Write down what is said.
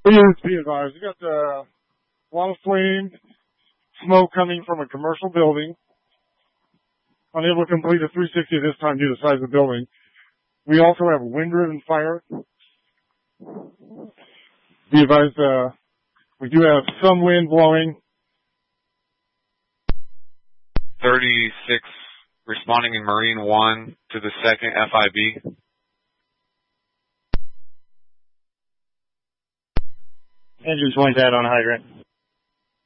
Please be advised, we got a lot of flame, smoke coming from a commercial building. Unable to complete a 360 this time due to the size of the building. We also have wind-driven fire. Be advised, we do have some wind blowing. 36 responding in Marine 1 to the 2nd FIB. Engine 20 out on hydrant.